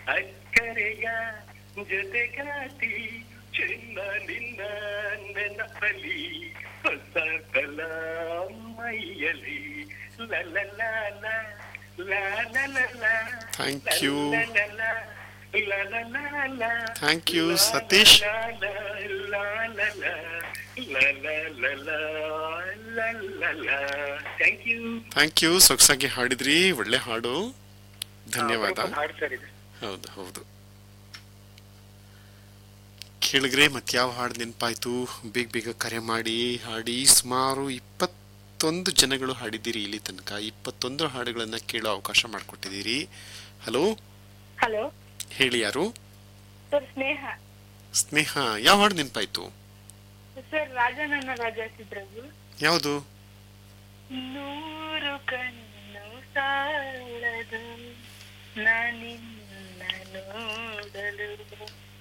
ಅಕ್ಕರೆಯ ಜೊತೆಗಾತಿ ಚೆನ್ನ ನಿನ್ನ ನೆನಪಲಿ ಹೊಸ ಕಲ ಮೈಯಲಿ ಲಲ thank you thank you Satish. Thank you, ಸೊಗಸಾಗಿ ಹಾಡಿದ್ರಿ, ಒಳ್ಳೆ ಹಾಡು, ಧನ್ಯವಾದ. ಹೌದು ಹೌದು ಕೇಳಿದ್ರೆ ಮತ್ಯಾವ ಹಾಡು ನೆನಪಾಯ್ತು? ಬೇಗ ಬೇಗ ಕರೆ ಮಾಡಿ ಹಾಡಿ. ಸುಮಾರು 21 ಜನಗಳು ಹಾಡಿದ್ದೀರಿ ಇಲ್ಲಿ ತನಕ. 21 ಹಾಡುಗಳನ್ನ ಕೇಳೋ ಅವಕಾಶ ಮಾಡಿಕೊಟ್ಟಿದ್ದೀರಿ. ಹಲೋ ಹಲೋ, ಹೇಳಿ, ಯಾರು? ಸರ್ ಸ್ನೇಹ. ಸ್ನೇಹ, ಯಾವ ಹಾಡು ನೆನಪಾಯ್ತು? ಸರ್ ರಾಜನನ್ನ ರಾಜ ಸಿದ್ರದು. ಯಾವುದು? ನೂರು ಕಣ್ಣು ಸಾಲದು ನಾನಿನ್ನ ನೋಡಲು